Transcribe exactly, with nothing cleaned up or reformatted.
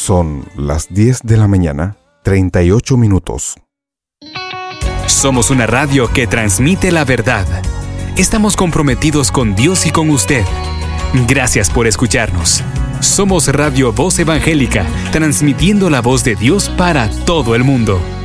Son las diez de la mañana, treinta y ocho minutos. Somos una radio que transmite la verdad. Estamos comprometidos con Dios y con usted. Gracias por escucharnos. Somos Radio Voz Evangélica, transmitiendo la voz de Dios para todo el mundo.